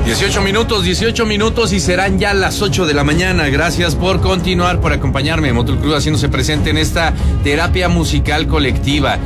18 minutos y serán ya las 8 de la mañana. Gracias por continuar, por acompañarme. Motul Cruz haciéndose presente en esta terapia musical colectiva.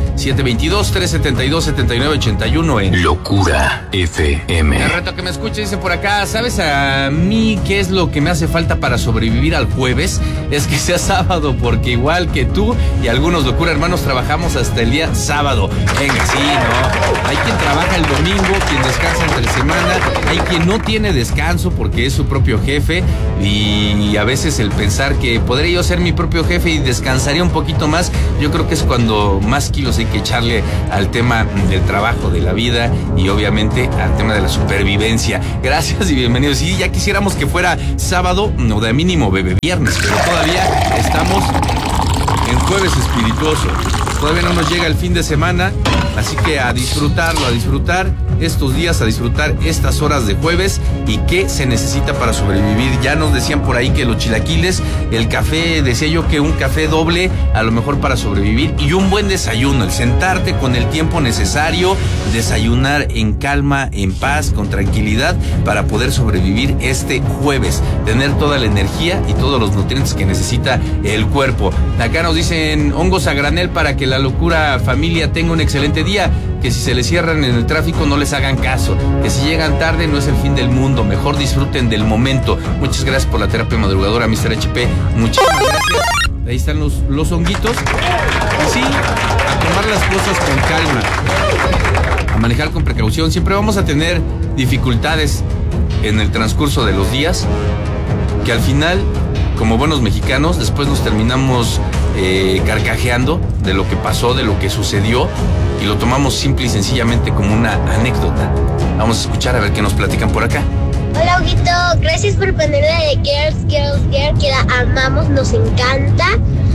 722-372-7981 en Locura FM. El reto que me escuche dice por acá, ¿sabes a mí qué es lo que me hace falta para sobrevivir al jueves? Es que sea sábado, porque igual que tú y algunos Locura hermanos trabajamos hasta el día sábado. Venga, sí, ¿no? Hay quien trabaja el domingo, quien descansa entre semana, hay quien no tiene descanso porque es su propio jefe, y a veces el pensar que podré yo ser mi propio jefe y descansaría un poquito más, yo creo que es cuando más kilos hay que echarle al tema del trabajo, de la vida y obviamente al tema de la supervivencia. Gracias y bienvenidos. Sí, ya quisiéramos que fuera sábado, no, de mínimo bebé viernes, pero todavía estamos en jueves espirituoso. Todavía no nos llega el fin de semana, así que a disfrutarlo, a disfrutar estos días, a disfrutar estas horas de jueves. ¿Y qué se necesita para sobrevivir? Ya nos decían por ahí que los chilaquiles, el café, decía yo que un café doble a lo mejor para sobrevivir, y un buen desayuno, el sentarte con el tiempo necesario, desayunar en calma, en paz, con tranquilidad, para poder sobrevivir este jueves, tener toda la energía y todos los nutrientes que necesita el cuerpo. Acá nos dicen hongos a granel para que la Locura familia tenga un excelente día, que si se les cierran en el tráfico no les hagan caso, que si llegan tarde no es el fin del mundo, mejor disfruten del momento. Muchas gracias por la terapia madrugadora, Mr. HP, muchísimas gracias. Ahí están los honguitos. Y sí, a tomar las cosas con calma, a manejar con precaución. Siempre vamos a tener dificultades en el transcurso de los días, que al final, como buenos mexicanos, después nos terminamos carcajeando de lo que pasó, de lo que sucedió, y lo tomamos simple y sencillamente como una anécdota. Vamos a escuchar a ver qué nos platican por acá. Hola, Huguito, gracias por ponerla de Girls, que la amamos, nos encanta.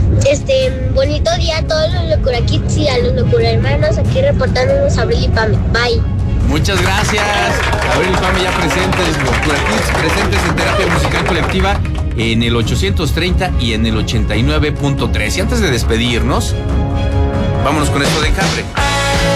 Bonito día a todos los Locura Kids y a los Locura hermanos, aquí reportándonos Abril y Pame. Bye. Muchas gracias. Abril y Pame ya presentes, Locura Kids presentes en terapia musical colectiva en el 830 y en el 89.3. Y antes de despedirnos, vámonos con esto de Enjambre.